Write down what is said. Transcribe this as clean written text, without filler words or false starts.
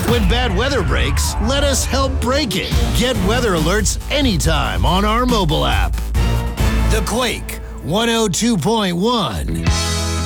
When bad weather breaks, let us help break it. Get weather alerts anytime on our mobile app. The Quake 102.1.